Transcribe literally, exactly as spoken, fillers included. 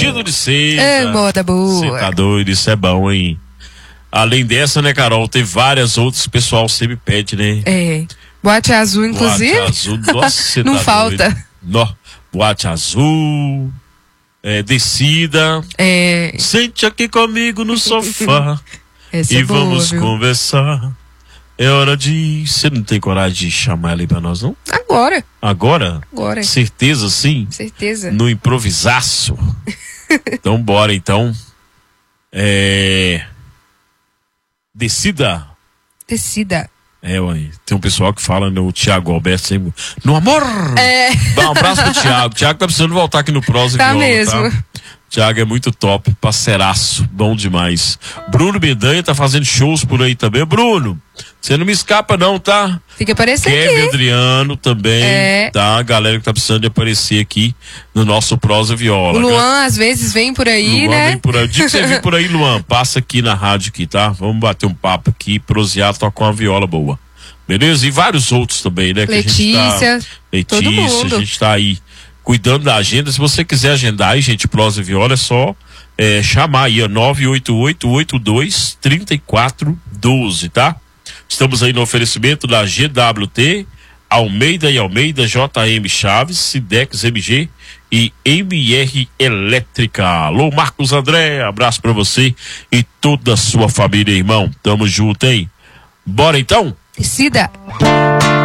Vestido de seda. É, moda boa. Você tá doido, isso é bom, hein? Além dessa, né, Carol, tem várias outras que o pessoal sempre pede, né? É. Boate azul, inclusive. Boate azul, nossa, você não tá falta. doido. No, boate azul, é, descida. É. Sente aqui comigo no sofá. Essa e é boa, vamos viu? conversar. É hora de... Você não tem coragem de chamar ela aí pra nós, não? Agora. Agora? Agora. Certeza, sim? Certeza. No improvisaço. Então, bora, então. É... Decida. Decida. É, ué. Tem um pessoal que fala, né, o Thiago Alberto sempre... No amor! É. Dá um abraço pro Thiago. Thiago tá precisando voltar aqui no Prosa Tá Viola, mesmo. tá? Thiago é muito top, parceiraço, bom demais. Bruno Bedanha tá fazendo shows por aí também. Bruno, você não me escapa não, tá? Fica aparecendo Kevin aqui. Adriano também, É. tá? A galera que tá precisando de aparecer aqui no nosso Prosa Viola. O Luan, às vezes, vem por aí, Luan né? vem por aí. O dia que você vir por aí, Luan, passa aqui na rádio aqui, tá? Vamos bater um papo aqui, prosear, tocar uma viola boa. Beleza? E vários outros também, né? Que Letícia, a gente tá... Letícia, todo mundo. a gente tá aí cuidando da agenda. Se você quiser agendar aí, gente, Prosa e Viola, é só é, chamar aí, ó, nove oito oito, oito dois, três quatro um dois, tá? Estamos aí no oferecimento da G W T, Almeida e Almeida, J M Chaves, Sidex M G e M R Elétrica. Alô, Marcos André, abraço pra você e toda a sua família, irmão. Tamo junto, hein? Bora então? Decida.